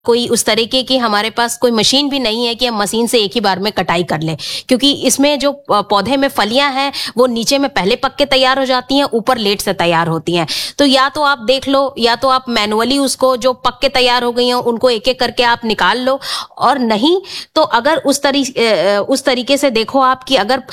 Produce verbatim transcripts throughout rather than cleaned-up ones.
कोई उस तरीके की हमारे पास कोई मशीन भी नहीं है कि हम मशीन से एक ही बार में कटाई कर लें, क्योंकि इसमें जो पौधे में फलियां हैं वो नीचे में पहले पक के तैयार हो जाती हैं, ऊपर लेट से तैयार होती हैं। तो या तो आप देख लो, या तो आप मैनुअली उसको जो पक के तैयार हो गई हैं उनको एक एक करके आप निकाल लो, और नहीं तो अगर उस तरीके उस तरीके से देखो आप कि अगर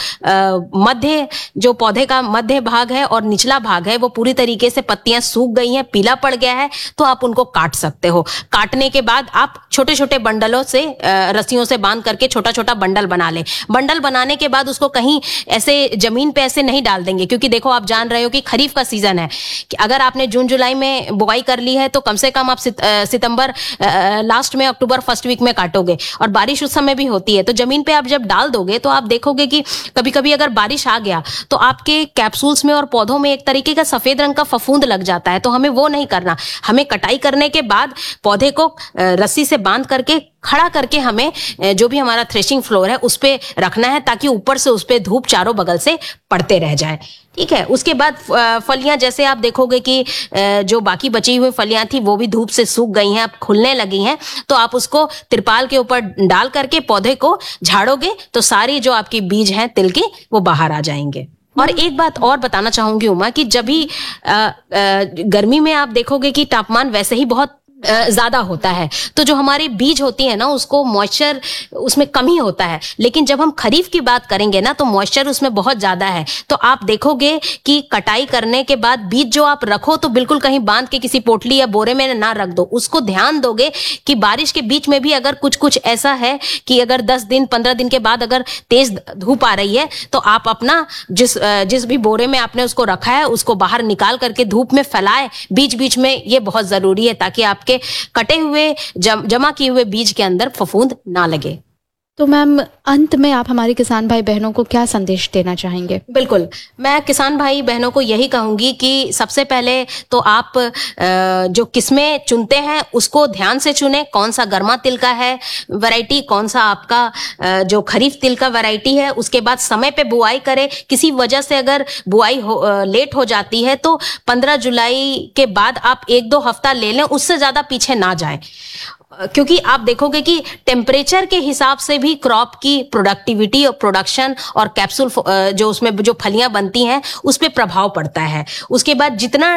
मध्य जो पौधे का मध्य भाग है और निचला भाग है वो पूरी तरीके से पत्तियां सूख गई हैं, पीला पड़ गया है, तो आप उनको काट सकते हो। काटने के बाद आप छोटे छोटे बंडलों से रस्सियों से बांध करके छोटा छोटा बंडल बना ले। बंडल बनाने के बाद उसको कहीं ऐसे जमीन पे ऐसे नहीं डाल देंगे, क्योंकि देखो आप जान रहे हो कि खरीफ का सीजन है, कि अगर आपने जून जुलाई में बुआई कर ली है तो कम से कम आप सितंबर लास्ट में, अक्टूबर फर्स्ट वीक में काटोगे, और बारिश उस समय भी होती है। तो जमीन पे आप जब डाल दोगे तो आप देखोगे कि कभी कभी अगर बारिश आ गया तो आपके कैप्सूल्स में और पौधों में एक तरीके का सफेद रंग का फफूंद लग जाता है। तो हमें वो नहीं करना। हमें कटाई करने के बाद पौधे को रस्सी से बांध करके खड़ा करके हमें जो भी हमारा थ्रेशिंग फ्लोर है उस पे रखना है, ताकि ऊपर से उस पे धूप चारों बगल से पड़ते रह जाए। ठीक है। उसके बाद फलियां, जैसे आप देखोगे कि जो बाकी बची हुई फलियां थी वो भी धूप से सूख गई हैं, अब खुलने लगी हैं, तो आप उसको तिरपाल के ऊपर डाल करके पौधे को झाड़ोगे तो सारी जो आपकी बीज हैं तिल के वो बाहर आ जाएंगे। और एक बात और बताना चाहूंगी उमा, कि जब भी आ, आ, गर्मी में आप देखोगे कि तापमान वैसे ही बहुत ज्यादा होता है, तो जो हमारी बीज होती है ना उसको मॉइस्चर उसमें कमी होता है। लेकिन जब हम खरीफ की बात करेंगे ना तो मॉइस्चर उसमें बहुत ज्यादा है। तो आप देखोगे कि कटाई करने के बाद बीज जो आप रखो तो बिल्कुल कहीं बांध के किसी पोटली या बोरे में ना रख दो। उसको ध्यान दोगे कि बारिश के बीच में भी अगर कुछ कुछ ऐसा है कि अगर दस दिन पंद्रह दिन के बाद अगर तेज धूप आ रही है तो आप अपना जिस जिस भी बोरे में आपने उसको रखा है उसको बाहर निकाल करके धूप में फैलाए बीच बीच में। ये बहुत जरूरी है ताकि आप के कटे हुए जम, जमा किए हुए बीज के अंदर फफूंद ना लगे। तो मैम, अंत में आप हमारे किसान भाई बहनों को क्या संदेश देना चाहेंगे? बिल्कुल, मैं किसान भाई बहनों को यही कहूंगी कि सबसे पहले तो आप जो किस्में चुनते हैं उसको ध्यान से चुनें। कौन सा गर्मा तिल का है वैरायटी, कौन सा आपका जो खरीफ तिल का वैरायटी है। उसके बाद समय पे बुआई करें। किसी वजह से अगर बुआई हो, लेट हो जाती है तो पंद्रह जुलाई के बाद आप एक दो हफ्ता ले लें, उससे ज्यादा पीछे ना जाएं, क्योंकि आप देखोगे कि टेम्परेचर के हिसाब से भी क्रॉप की प्रोडक्टिविटी और प्रोडक्शन और कैप्सूल जो उसमें जो फलियां बनती हैं उस पे प्रभाव पड़ता है। उसके बाद जितना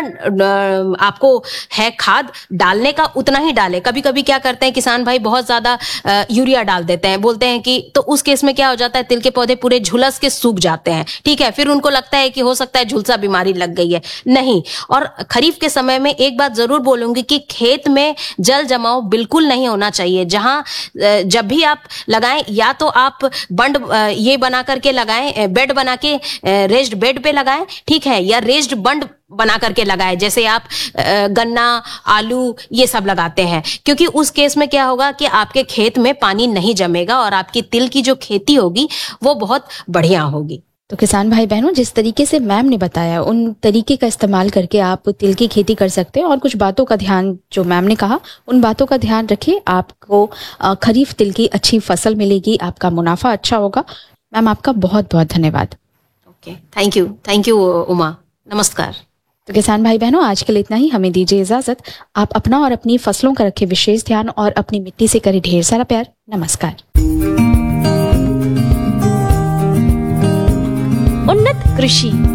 आपको है खाद डालने का उतना ही डालें। कभी कभी क्या करते हैं किसान भाई, बहुत ज्यादा यूरिया डाल देते हैं, बोलते हैं कि, तो उस केस में क्या हो जाता है, तिल के पौधे पूरे झुलस के सूख जाते हैं। ठीक है, फिर उनको लगता है कि हो सकता है झुलसा बीमारी लग गई है। नहीं। और खरीफ के समय में एक बात जरूर बोलूंगी कि खेत में जल जमाव बिल्कुल नहीं होना चाहिए। जहां जब भी आप लगाएं, या तो आप बंड ये बना करके लगाएं, बेड बना के रेज्ड बेड पे लगाएं, ठीक है, या रेज्ड बंड बना करके लगाएं, जैसे आप गन्ना, आलू ये सब लगाते हैं। क्योंकि उस केस में क्या होगा कि आपके खेत में पानी नहीं जमेगा और आपकी तिल की जो खेती होगी वो बहुत बढ़िया होगी। तो किसान भाई बहनों, जिस तरीके से मैम ने बताया उन तरीके का इस्तेमाल करके आप तिल की खेती कर सकते हैं, और कुछ बातों का ध्यान जो मैम ने कहा उन बातों का ध्यान रखिए। आपको खरीफ तिल की अच्छी फसल मिलेगी, आपका मुनाफा अच्छा होगा। मैम, आपका बहुत बहुत धन्यवाद। Okay, thank you thank you Uma, नमस्कार। तो किसान भाई बहनों, आज के लिए इतना ही। हमें दीजिए इजाजत। आप अपना और अपनी फसलों का रखें विशेष ध्यान, और अपनी मिट्टी से करें ढेर सारा प्यार। नमस्कार। उन्नत कृषि।